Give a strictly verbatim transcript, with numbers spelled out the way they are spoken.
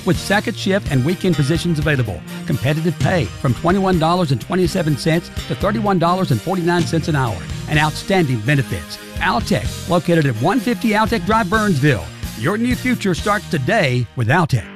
with second shift and weekend positions available. Competitive pay from twenty-one dollars and twenty-seven cents to thirty-one dollars and forty-nine cents an hour. And outstanding benefits. Altec, located at one fifty Altec Drive, Burnsville. Your new future starts today with Altec.